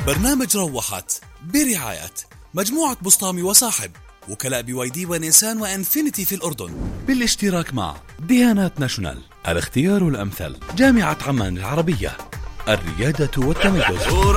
برنامج روحت برعاية مجموعة بسطامي وصاحب، وكلاء BYD ونيسان وإنفينيتي في الأردن، بالاشتراك مع ديانات ناشونال، الاختيار الأمثل، جامعة عمان العربية، الريادة والتميز.